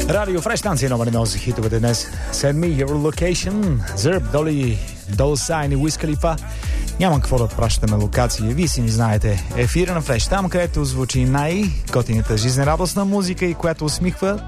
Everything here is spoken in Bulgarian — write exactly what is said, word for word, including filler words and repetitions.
Радио Фреш, станция номер едно за хитовете днес. Send me your location. Зърб, Доли, Долсайн и Уиз Халифа. Няма какво да пращаме локации. Вие си ни знаете. Ефира на Фреш, там където звучи най-готината жизнерадостна музика и която усмихва